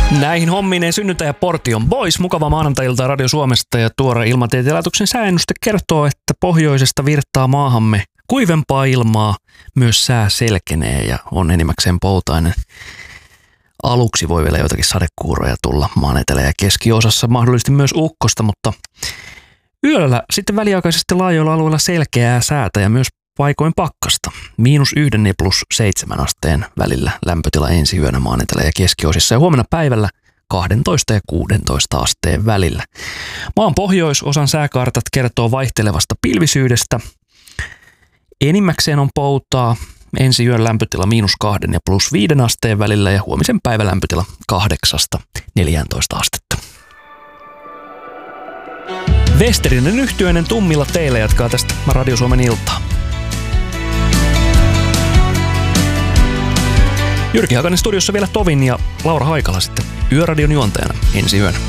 Näihin hommiin synnyttäjäportti on pois. Mukava maanantai-ilta Radio Suomesta ja tuore Ilmatieteen laitoksen sääennuste kertoo, että pohjoisesta virtaa maahamme kuivempaa ilmaa. Myös sää selkenee ja on enimmäkseen poutainen. Aluksi voi vielä joitakin sadekuuroja tulla maan etelä- ja keskiosassa, mahdollisesti myös ukkosta, mutta yöllä sitten väliaikaisesti laajoilla alueilla selkeää säätä ja myös paikoin pakkasta. -1 ja +7 asteen välillä lämpötila ensi yönä maan etelä- ja keskiosissa ja huomenna päivällä 12 ja 16 asteen välillä. Maan pohjoisosan sääkartat kertoo vaihtelevasta pilvisyydestä. Enimmäkseen on poutaa. Ensi yön lämpötila -2 ja +5 asteen välillä ja huomisen päivän lämpötila 8–14 astetta. Westerinen yhtyeinen Tummilla teillä jatkaa tästä Radio Suomen iltaa. Jyrki Hakanen studiossa vielä tovin ja Laura Haikala sitten Yöradion juontajana ensi yönä.